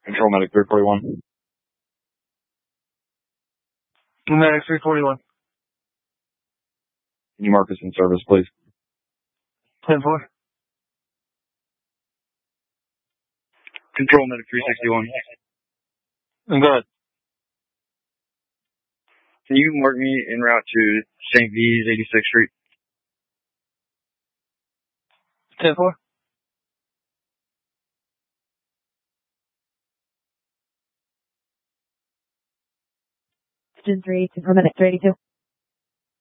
Control Medic 341. Medic 341. Can you mark us in service, please? 10-4. Control Medic 361. Go ahead. Can you mark me en route to St. V's 86th Street? 10-4. 3, Control Medic 382.